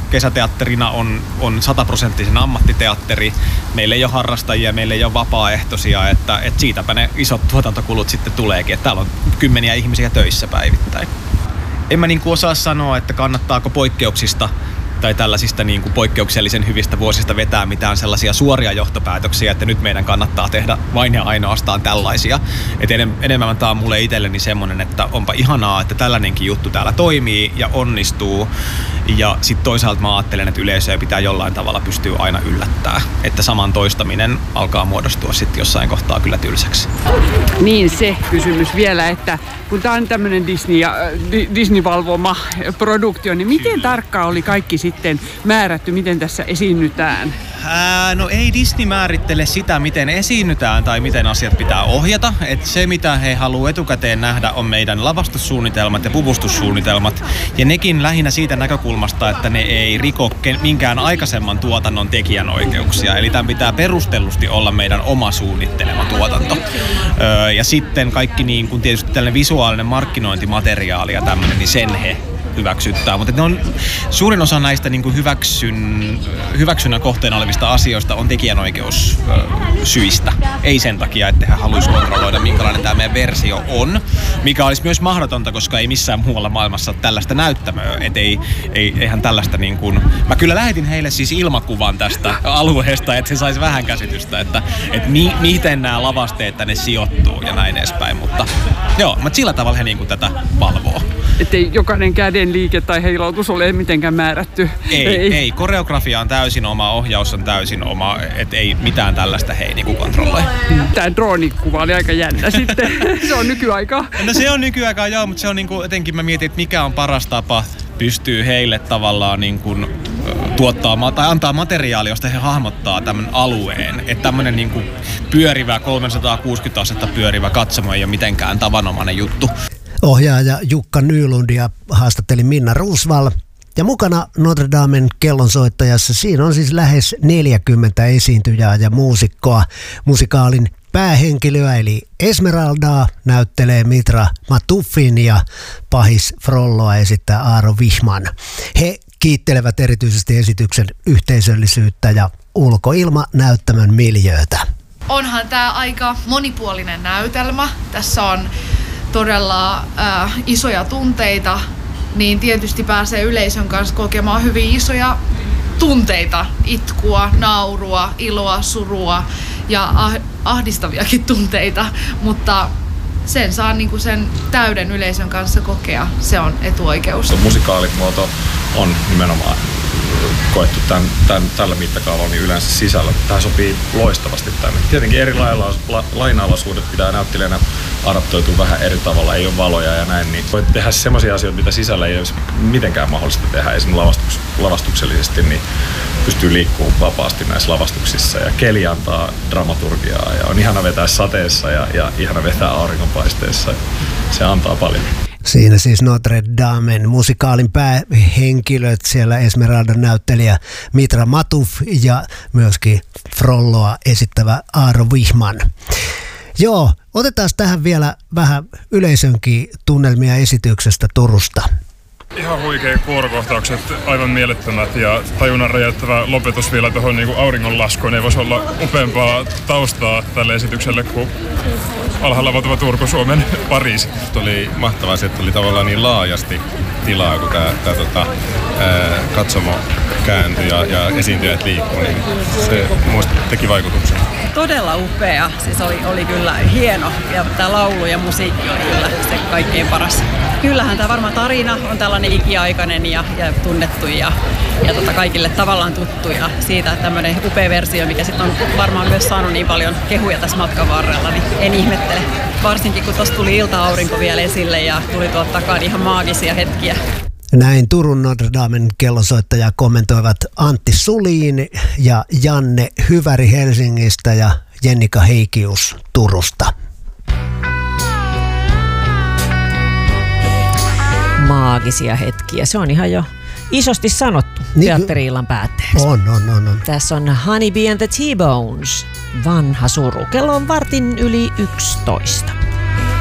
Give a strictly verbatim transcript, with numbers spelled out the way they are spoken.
kesäteatterina on, on sataprosenttisen ammattiteatteri. Meillä ei ole harrastajia, meillä ei ole vapaaehtoisia, että, että siitäpä ne isot tuotantokulut sitten tuleekin. Että täällä on kymmeniä ihmisiä töissä päivittäin. En mä niin kuin osaa sanoa, että kannattaako poikkeuksista tai tällaisista niin kuin poikkeuksellisen hyvistä vuosista vetää mitään sellaisia suoria johtopäätöksiä, että nyt meidän kannattaa tehdä vain ja ainoastaan tällaisia. Et enem, enemmän tämä on mulle itselleni semmoinen, että onpa ihanaa, että tällainenkin juttu täällä toimii ja onnistuu. Ja sitten toisaalta mä ajattelen, että yleisöä pitää jollain tavalla pystyä aina yllättää. Että saman toistaminen alkaa muodostua sitten jossain kohtaa kyllä tylsäksi. Niin se kysymys vielä, että kun tää on tämmöinen Disney, Disney-valvoma produktio, niin miten kyllä. tarkkaan oli kaikki sitten määrätty, miten tässä esiinnytään? Ää, no ei Disney määrittele sitä, miten esiinnytään tai miten asiat pitää ohjata. Et se, mitä he haluaa etukäteen nähdä, on meidän lavastussuunnitelmat ja puvustussuunnitelmat. Ja nekin lähinnä siitä näkökulmasta, että ne ei riko minkään aikaisemman tuotannon tekijänoikeuksia. Eli tämän pitää perustellusti olla meidän oma suunnittelema tuotanto. Öö, ja sitten kaikki niin kuin tietysti tällainen visuaalinen markkinointimateriaali ja tämmöinen, niin sen he hyväksyttää. Mutta ne on, suurin osa näistä niin kuin hyväksyn, hyväksynnän kohteena olevista asioista on tekijänoikeussyistä. Ei sen takia, että he haluaisi kontrolloida, minkälainen tämä meidän versio on. Mikä olisi myös mahdotonta, koska ei missään muualla maailmassa ole tällaista näyttämöä. Et ei, ei, eihän tällaista niin kuin... Mä kyllä lähetin heille siis ilmakuvan tästä alueesta, että he sais vähän käsitystä, että, että mi, miten nämä lavasteet tänne sijoittuu ja näin edespäin. Mutta joo, mutta sillä tavalla he niin kuin tätä valvoo. Että ei jokainen käden liike tai heilautus ole mitenkään määrätty. Ei, ei. ei. Koreografia on täysin oma, ohjaus on täysin oma, et ei mitään tällaista he ei niinku kontrolloi. Tämä droonikuva oli aika jännä sitten. Se on nykyaikaa. No se on nykyaikaa, joo, mutta se on niinku, etenkin mä mietin, että mikä on paras tapa pystyy heille tavallaan niin kuin tuottaa tai antaa materiaalia, josta he hahmottaa tämän alueen. Että tämmöinen niin kuin pyörivä, kolmesataakuusikymmentä astetta pyörivä katsomo ei ole mitenkään tavanomainen juttu. Ohjaaja Jukka Nylundia haastatteli Minna Roosvall. Ja mukana Notre Damen kellonsoittajassa siinä on siis lähes neljäkymmentä esiintyjää ja muusikkoa. Musikaalin päähenkilöä eli Esmeraldaa näyttelee Mitra Matuffin ja pahis Frolloa esittää Aaro Wichman. He kiittelevät erityisesti esityksen yhteisöllisyyttä ja ulkoilmanäyttämön miljöötä. Onhan tämä aika monipuolinen näytelmä. Tässä on todella äh, isoja tunteita, niin tietysti pääsee yleisön kanssa kokemaan hyvin isoja tunteita. Itkua, naurua, iloa, surua ja ah- ahdistaviakin tunteita, mutta sen saa niinku sen täyden yleisön kanssa kokea. Se on etuoikeus. Musikaalimuoto on nimenomaan koettu tämän, tämän, tällä mittakaavalla niin yleensä sisällä. Tämä sopii loistavasti tänne. Tietenkin eri lailla, la, lainalaisuudet pitää näyttelijänä adaptoitua vähän eri tavalla, ei ole valoja ja näin, niin voit tehdä semmoisia asioita, mitä sisällä ei olisi mitenkään mahdollista tehdä. Esimerkiksi lavastuks, lavastuksellisesti niin pystyy liikkumaan vapaasti näissä lavastuksissa ja keli antaa dramaturgiaa ja on ihana vetää sateessa ja, ja ihana vetää auringonpaisteessa. Se antaa paljon. Siinä siis Notre Damen musikaalin päähenkilöt, siellä Esmeraldan näyttelijä Mitra Matuff ja myöskin Frolloa esittävä Aaro Wichman. Joo, otetaan tähän vielä vähän yleisönkin tunnelmia esityksestä Turusta. Ihan huikea kuorokohtaukset, aivan mielettömät ja tajunnan räjäyttävä lopetus vielä tuohon niin kuin auringonlaskuun. Ei voisi olla upeampaa taustaa tälle esitykselle kuin alhaalla valtava Turku, Suomen Pariisi. Oli mahtavaa, että oli tavallaan niin laajasti tilaa, kun tämä, tämä tota, ää, katsomo kääntyi ja, ja esiintyjät liikkuu, niin se muista teki vaikutuksen. Todella upea, siis oli, oli kyllä hieno ja tämä laulu ja musiikki oli kyllä se kaikkein paras. Kyllähän tämä varmaan tarina on tällainen ikiaikainen ja, ja tunnettu ja, ja tota kaikille tavallaan tuttu ja siitä tämmöinen upea versio, mikä sitten on varmaan myös saanut niin paljon kehuja tässä matkan varrella, niin en ihmettele. Varsinkin kun tuossa tuli ilta-aurinko vielä esille ja tuli tuolta takaa ihan maagisia hetkiä. Näin Turun Notre Damen kellonsoittajaa kommentoivat Antti Sulin ja Janne Hyväri Helsingistä ja Jennika Heikius Turusta. Maagisia hetkiä. Se on ihan jo isosti sanottu niin, teatteri-illan päätteeksi. On, on, on, on. Tässä on Honey Bee and the T-Bones. Vanha suru. Kello on vartin yli yksitoista.